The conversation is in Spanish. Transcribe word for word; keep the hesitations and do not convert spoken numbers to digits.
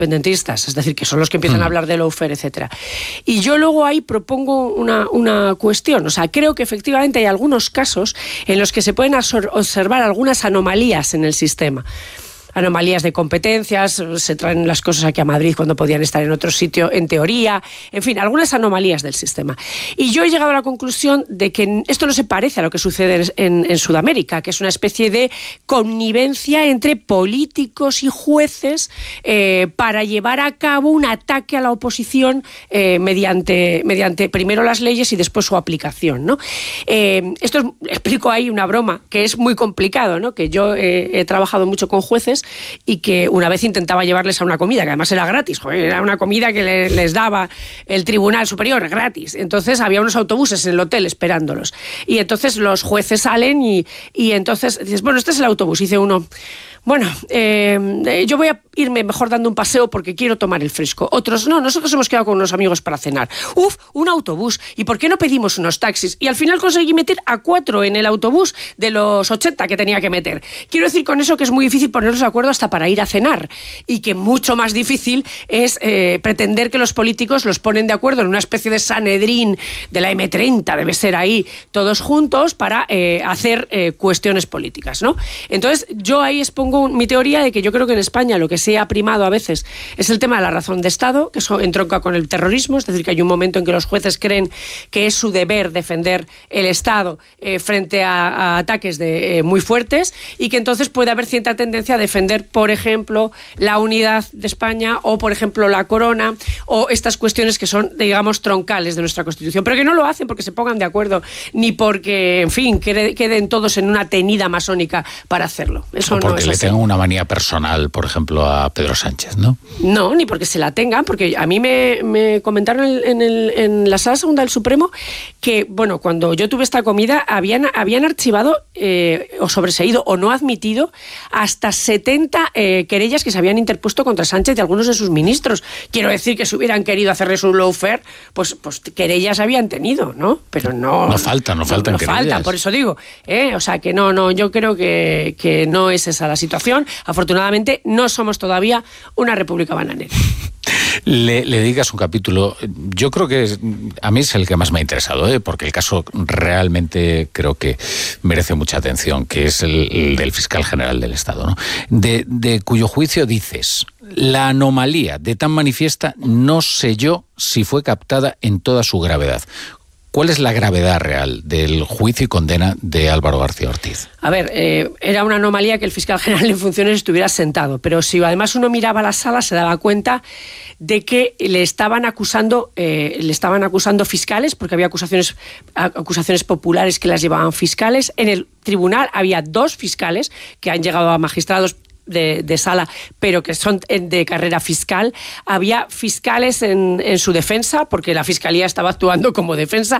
independentistas, es decir, que son los que empiezan mm. a hablar de lawfare, etcétera. Y yo luego ahí propongo una, una cuestión, o sea, creo que efectivamente hay algunos casos en los que se pueden observar algunas anomalías en el sistema. Anomalías de competencias, se traen las cosas aquí a Madrid cuando podían estar en otro sitio, en teoría, en fin, algunas anomalías del sistema. Y yo he llegado a la conclusión de que esto no se parece a lo que sucede en, en Sudamérica, que es una especie de connivencia entre políticos y jueces eh, para llevar a cabo un ataque a la oposición eh, mediante, mediante primero las leyes y después su aplicación, ¿no? Eh, esto es, explico ahí una broma, que es muy complicado, ¿no? Que yo eh, he trabajado mucho con jueces y que una vez intentaba llevarles a una comida, que además era gratis, joder, era una comida que le, les daba el Tribunal Superior gratis. Entonces había unos autobuses en el hotel esperándolos. Y entonces los jueces salen y, y entonces dices, bueno, este es el autobús. Y dice uno, bueno, eh, yo voy a irme mejor dando un paseo porque quiero tomar el fresco. Otros, no, nosotros hemos quedado con unos amigos para cenar. Uf, un autobús. ¿Y por qué no pedimos unos taxis? Y al final conseguí meter a cuatro en el autobús de los ochenta que tenía que meter. Quiero decir con eso que es muy difícil ponernos de acuerdo hasta para ir a cenar. Y que mucho más difícil es eh, pretender que los políticos los ponen de acuerdo en una especie de Sanedrín de la eme treinta, debe ser ahí, todos juntos para eh, hacer eh, cuestiones políticas, ¿no? Entonces, yo ahí expongo mi teoría de que yo creo que en España lo que se ha primado a veces es el tema de la razón de Estado, que eso entronca con el terrorismo, es decir, que hay un momento en que los jueces creen que es su deber defender el Estado eh, frente a, a ataques de, eh, muy fuertes, y que entonces puede haber cierta tendencia a defender, por ejemplo, la unidad de España o, por ejemplo, la corona o estas cuestiones que son, digamos, troncales de nuestra Constitución, pero que no lo hacen porque se pongan de acuerdo ni porque, en fin, queden todos en una tenida masónica para hacerlo. Eso no es así. Tengan una manía personal, por ejemplo, a Pedro Sánchez, ¿no? No, ni porque se la tengan, porque a mí me, me comentaron en, el, en la Sala Segunda del Supremo que, bueno, cuando yo tuve esta comida, habían, habían archivado eh, o sobreseído o no admitido hasta setenta eh, querellas que se habían interpuesto contra Sánchez y algunos de sus ministros. Quiero decir que si hubieran querido hacerle su lawfare, pues, pues querellas habían tenido, ¿no? Pero no... No faltan, no faltan no, no querellas. faltan, por eso digo. ¿eh? O sea, que no, no, yo creo que, que no es esa la situación. Afortunadamente no somos todavía una república bananera. Le, le dedicas un capítulo, yo creo que es, a mí es el que más me ha interesado, ¿eh? Porque el caso realmente creo que merece mucha atención, que es el, el del fiscal general del Estado, ¿no? De, de cuyo juicio dices, la anomalía de tan manifiesta no sé yo si fue captada en toda su gravedad. ¿Cuál es la gravedad real del juicio y condena de Álvaro García Ortiz? A ver, eh, era una anomalía que el fiscal general en funciones estuviera sentado, pero si además uno miraba la sala se daba cuenta de que le estaban acusando, eh, le estaban acusando fiscales, porque había acusaciones, acusaciones populares que las llevaban fiscales. En el tribunal había dos fiscales que han llegado a magistrados De, de sala, pero que son de carrera fiscal. Había fiscales en, en su defensa, porque la fiscalía estaba actuando como defensa.